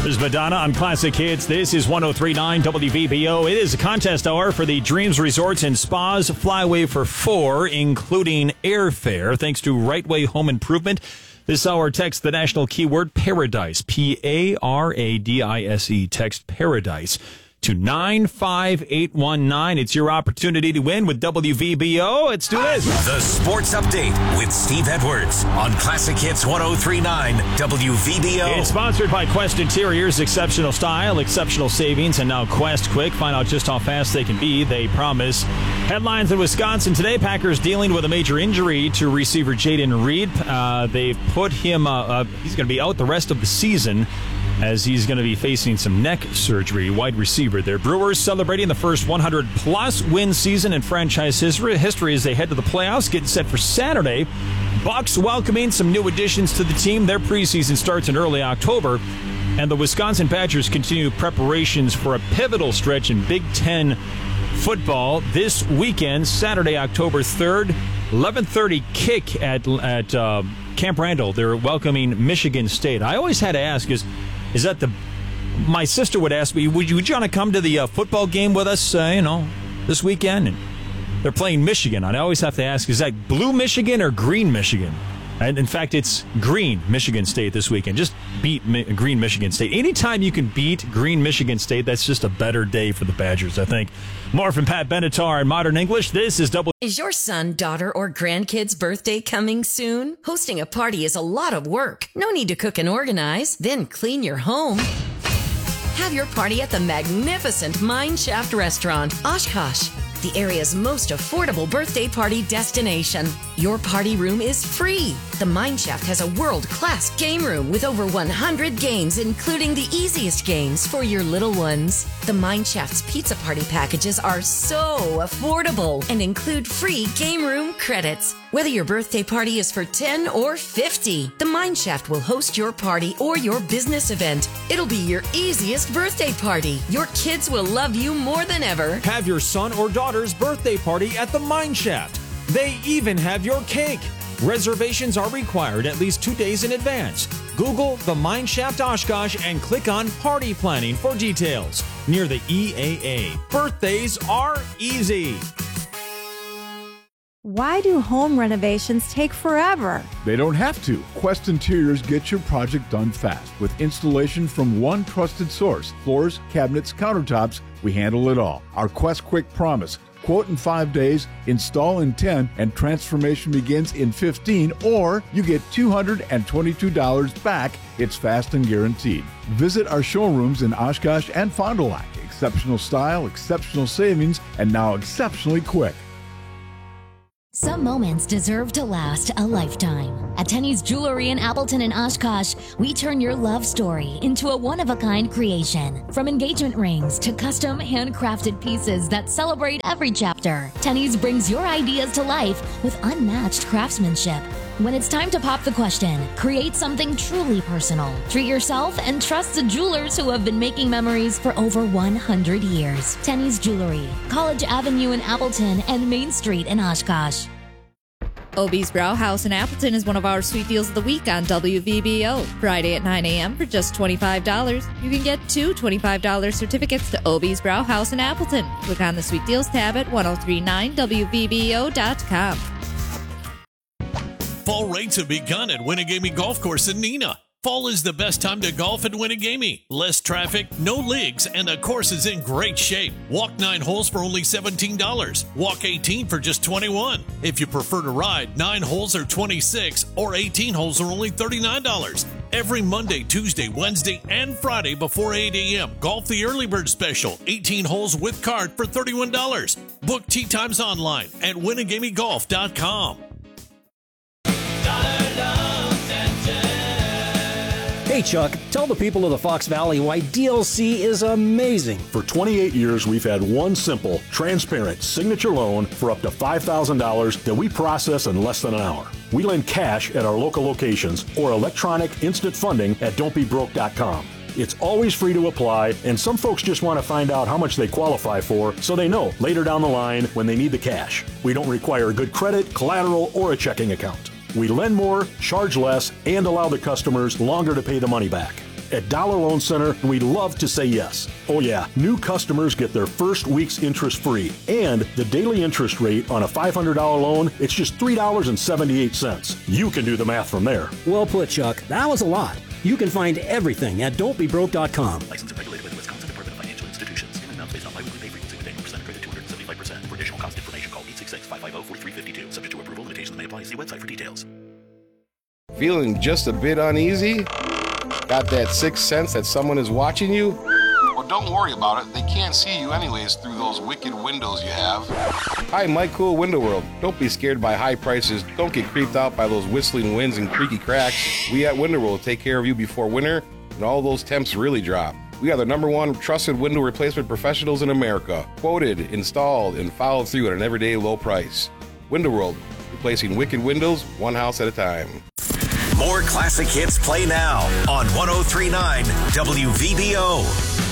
There's Madonna on Classic Hits. This is 103.9 WVBO. It is a contest hour for the Dreams Resorts and Spas Flyway for 4, including airfare, thanks to Right Way Home Improvement. This hour, text the national keyword Paradise, Paradise. Text Paradise to 95819. It's your opportunity to win with WVBO. Let's do this. The Sports Update with Steve Edwards on Classic Hits 103.9 WVBO. It's sponsored by Quest Interiors. Exceptional style, exceptional savings, and now Quest Quick. Find out just how fast they can be. They promise. Headlines in Wisconsin today. Packers dealing with a major injury to receiver Jaden Reed. They've put him, he's going to be out the rest of the season, as he's going to be facing some neck surgery. Wide receiver there. Brewers celebrating the first 100-plus win season in franchise history as they head to the playoffs, getting set for Saturday. Bucks welcoming some new additions to the team. Their preseason starts in early October. And the Wisconsin Badgers continue preparations for a pivotal stretch in Big Ten football this weekend, Saturday, October 3rd, 11:30 kick at Camp Randall. They're welcoming Michigan State. I always had to ask, is that my sister would ask me, would you want to come to the football game with us, this weekend? And they're playing Michigan. I always have to ask, is that blue Michigan or green Michigan? And in fact, it's green Michigan State this weekend. Just beat green Michigan State. Anytime you can beat green Michigan State, that's just a better day for the Badgers, I think. More from Pat Benatar in Modern English. This is Is your son, daughter, or grandkid's birthday coming soon? Hosting a party is a lot of work. No need to cook and organize, then clean your home. Have your party at the magnificent Mine Shaft Restaurant, Oshkosh, the area's most affordable birthday party destination. Your party room is free. The Mine Shaft has a world-class game room with over 100 games, including the easiest games for your little ones. The Mine Shaft's pizza party packages are so affordable and include free game room credits. Whether your birthday party is for 10 or 50, the Mine Shaft will host your party or your business event. It'll be your easiest birthday party. Your kids will love you more than ever. Have your son or daughter's birthday party at the Mine Shaft. They even have your cake. Reservations are required at least 2 days in advance. Google the Mine Shaft Oshkosh and click on Party Planning for details. Near the EAA. Birthdays are easy. Why do home renovations take forever? They don't have to. Quest Interiors gets your project done fast with installation from one trusted source. Floors, cabinets, countertops, we handle it all. Our Quest Quick promise. Quote in 5 days, install in 10, and transformation begins in 15, or you get $222 back. It's fast and guaranteed. Visit our showrooms in Oshkosh and Fond du Lac. Exceptional style, exceptional savings, and now exceptionally quick. Some moments deserve to last a lifetime. At Tenny's Jewelry in Appleton and Oshkosh, we turn your love story into a one-of-a-kind creation. From engagement rings to custom handcrafted pieces that celebrate every chapter, Tenny's brings your ideas to life with unmatched craftsmanship. When it's time to pop the question, create something truly personal. Treat yourself and trust the jewelers who have been making memories for over 100 years. Tenny's Jewelry, College Avenue in Appleton and Main Street in Oshkosh. Obie's Brauhaus in Appleton is one of our sweet deals of the week on WVBO. Friday at 9 a.m. for just $25. You can get 2 $25 certificates to Obie's Brauhaus in Appleton. Click on the Sweet Deals tab at 1039WVBO.com. Fall rates have begun at Winnegamie Golf Course in Neenah. Fall is the best time to golf at Winnegamie. Less traffic, no leagues, and the course is in great shape. Walk 9 holes for only $17. Walk 18 for just $21. If you prefer to ride, 9 holes are $26, or 18 holes are only $39. Every Monday, Tuesday, Wednesday, and Friday before 8 a.m. Golf the Early Bird Special, 18 holes with cart for $31. Book tee times online at WinnegamieGolf.com. Hey Chuck, tell the people of the Fox Valley why DLC is amazing. For 28 years, we've had one simple, transparent signature loan for up to $5,000 that we process in less than an hour. We lend cash at our local locations or electronic instant funding at don'tbebroke.com. It's always free to apply, and some folks just want to find out how much they qualify for so they know later down the line when they need the cash. We don't require good credit, collateral, or a checking account. We lend more, charge less, and allow the customers longer to pay the money back. at Dollar Loan Center, and we'd love to say yes. Oh yeah, new customers get their first week's interest free, and the daily interest rate on a $500 loan, it's just $3.78. You can do the math from there. Well put, Chuck. That was a lot. You can find everything at don'tbebroke.com. Licensed and regulated by the Wisconsin Department of Financial Institutions. In amounts based on biweekly pay frequency with annual percent credit 275%. For additional cost information, call 866-550-4352. Subject to approval, limitations may apply. See website for details. Feeling just a bit uneasy? Got that sixth sense that someone is watching you? Well, don't worry about it. They can't see you anyways through those wicked windows you have. Hi, Mike Cool, Window World. Don't be scared by high prices. Don't get creeped out by those whistling winds and creaky cracks. We at Window World will take care of you before winter and all those temps really drop. We are the #1 trusted window replacement professionals in America. Quoted, installed, and followed through at an everyday low price. Window World, replacing wicked windows one house at a time. More classic hits play now on 103.9 WVBO.